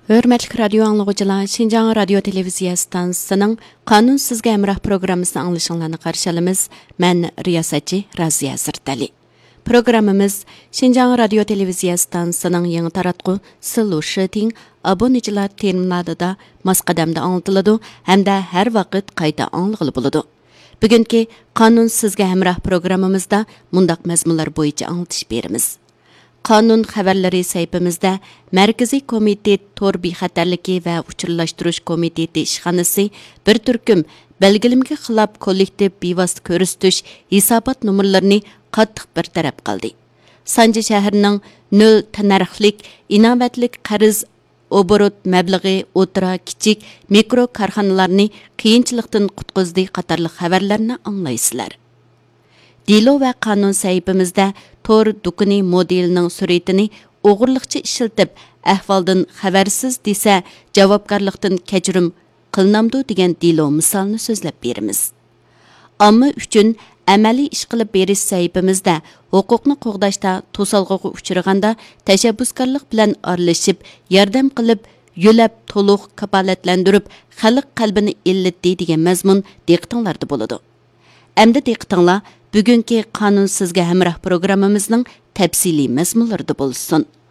Hörmətli radio anlıqçılar, Şinjan Radio Televiziya stansiyasının Qanun Sizga Əmrah proqramısını anlaşılığını qarşılamız. Mən riyasətçi Raziya Zirtali. Proqramımız Şinjan Radio Televiziya stansiyasının yeni taratqı Sılu Şıting abonecilar terminalında masqadamda anlatıldı, hem de her vaqt qayta anlıqlı buludu. Bugünkü Qanun Sizga Əmrah proqramımızda mundaq məzmunlar boyunca anlatış berimiz. Qanun xəbərləri səhifəmizdə Mərkəzi Komitet Tor Bexatarligi və Uçurlashtirish Komiteti işxanası bir türküm belgilimge xilab kollektiv bevosita ko'rsatish hisobot nomerlarini qattiq bartaraf qildi. Sanji shahrining 0 tannarxlik inovatlik qarz oborot mablag'i o'tira kichik mikro korxonalarni qiyinchilikdan qutqizdi qatorli xabarlarni anglaysizlar. Dilo va qonun sahifamizda Tor dukuni modelining suratini o'g'irliqcha ishlatib, ahvoldan xabarsiz desa, javobgarlikdan kechirim qilinamdi degan Dilo misolni so'zlab beramiz. Ammo uchun amaliy ish qilib berish sahifamizda huquqni qo'g'dashda to'salg'iga uchraganda tashabbuskorlik bilan aralashib, yordam qilib, yo'lab to'liq kapolatlantirib, xalq qalbini illatdi degan mazmun diqqatinglarda bo'ladi. Endi diqqatinglar bugungi Qanun Sizga Hamroh programmamizning tafsiliy mazmunlarida bo'lsin.